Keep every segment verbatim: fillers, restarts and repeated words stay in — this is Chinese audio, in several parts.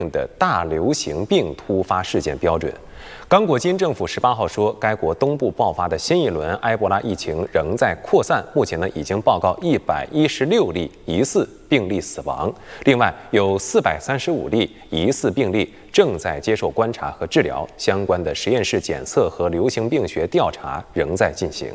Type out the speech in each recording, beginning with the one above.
的大流行病突发事件标准。刚果金政府十八号说，该国东部爆发的新一轮埃博拉疫情仍在扩散，目前呢已经报告一百一十六例疑似病例死亡，另外有四百三十五例疑似病例正在接受观察和治疗，相关的实验室检测和流行病学调查仍在进行。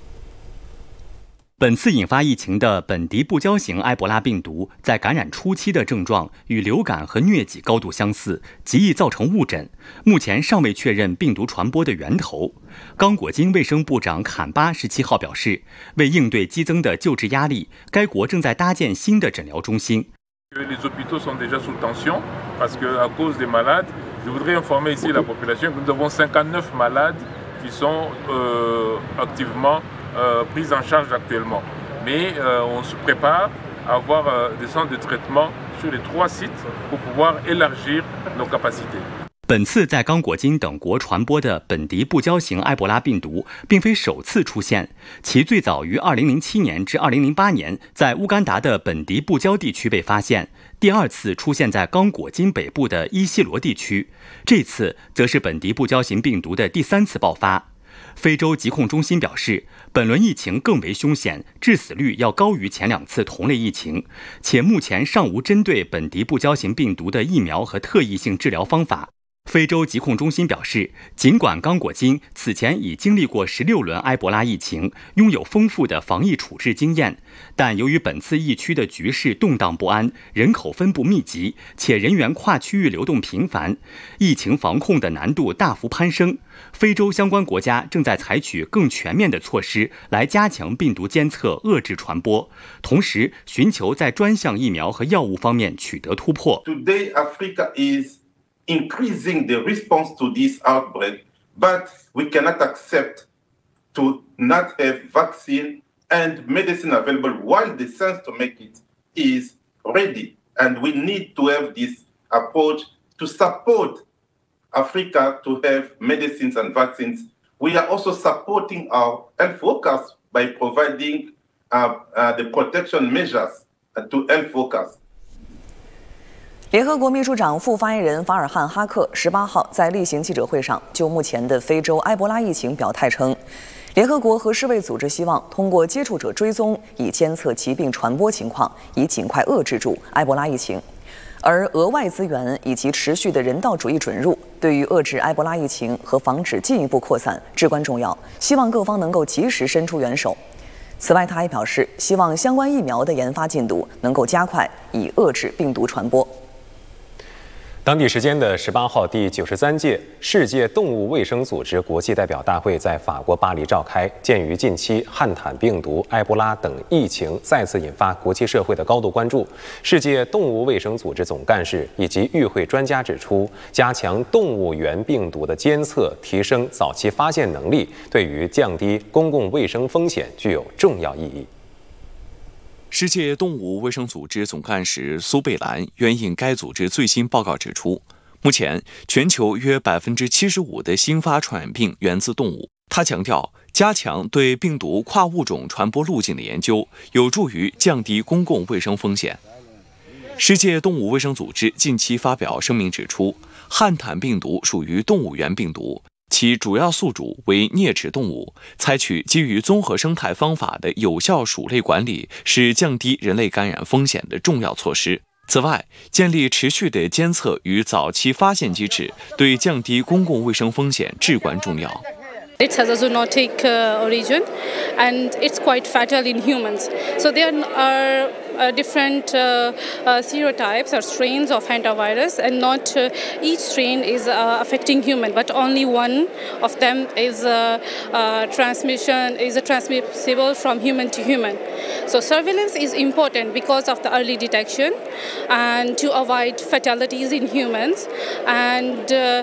本次引发疫情的本迪不胶型埃博拉病毒，在感染初期的症状与流感和疟疾高度相似，极易造成误诊。目前尚未确认病毒传播的源头。刚果金卫生部长坎巴十七号表示，为应对激增的救治压力，该国正在搭建新的诊疗中心。 Les hôpitaux sont déjà sous tension parce que à cause des malades, je voudrais informer ici la population que nous avons cinquante-neuf malades qui sont euh, activement euh, pris en charge actuellement. Mais euh, on se prépare à avoir euh, des centres de traitement sur les trois sites pour pouvoir élargir nos capacités. 本次在刚果金等国传播的本迪不胶型埃博拉病毒并非首次出现，其最早于二零零七年至二零零八年在乌干达的本迪不胶地区被发现，第二次出现在刚果金北部的伊西罗地区，这次则是本迪不胶型病毒的第三次爆发。非洲疾控中心表示，本轮疫情更为凶险，致死率要高于前两次同类疫情，且目前尚无针对本迪不胶型病毒的疫苗和特异性治疗方法。非洲疾控中心表示，尽管刚果金此前已经历过十六轮埃博拉疫情，拥有丰富的防疫处置经验，但由于本次疫区的局势动荡不安，人口分布密集，且人员跨区域流动频繁，疫情防控的难度大幅攀升。非洲相关国家正在采取更全面的措施来加强病毒监测，遏制传播，同时寻求在专项疫苗和药物方面取得突破。 Today, Africa is increasing the response to this outbreak, but we cannot accept to not have vaccine and medicine available while the science to make it is ready. And we need to have this approach to support Africa to have medicines and vaccines. We are also supporting our health workers by providing uh, uh, the protection measures to health workers. 联合国秘书长副发言人法尔汉·哈克十八号在例行记者会上就目前的非洲埃博拉疫情表态称，联合国和世卫组织希望通过接触者追踪，以监测疾病传播情况，以尽快遏制住埃博拉疫情。而额外资源以及持续的人道主义准入，对于遏制埃博拉疫情和防止进一步扩散至关重要，希望各方能够及时伸出援手。此外，他还表示，希望相关疫苗的研发进度能够加快，以遏制病毒传播。 当地时间的十八号，第九十三届世界动物卫生组织国际代表大会在法国巴黎召开。鉴于近期汉坦病毒、埃博拉等疫情再次引发国际社会的高度关注，世界动物卫生组织总干事以及与会专家指出，加强动物源病毒的监测，提升早期发现能力，对于降低公共卫生风险具有重要意义。 世界动物卫生组织总干事苏贝兰援引该组织最新报告指出，目前全球约百分之七十五的新发传染病源自动物。他强调，加强对病毒跨物种传播路径的研究，有助于降低公共卫生风险。世界动物卫生组织近期发表声明指出，汉坦病毒属于动物源病毒。其主要宿主为啮齿动物，采取基于综合生态方法的有效鼠类管理是降低人类感染风险的重要措施。此外，建立持续的监测与早期发现机制，对降低公共卫生风险至关重要。 It has a zoonotic uh, origin, and it's quite fatal in humans. So there are uh, different uh, uh, serotypes or strains of hantavirus, and not uh, each strain is uh, affecting human, but only one of them is uh, uh, transmission is a transmissible from human to human. So surveillance is important because of the early detection, and to avoid fatalities in humans, and uh,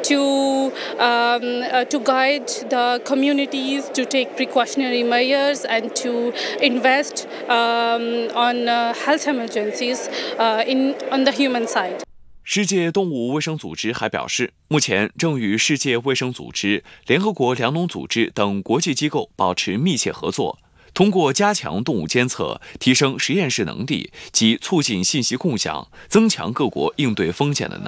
to um, uh, to guide the communities to take precautionary measures and to invest um, on uh, health emergencies uh, in on the human side. 世界动物卫生组织还表示，目前正与世界卫生组织、联合国粮农组织等国际机构保持密切合作， 通过加强动物监测，提升实验室能力及促进信息共享，增强各国应对风险的能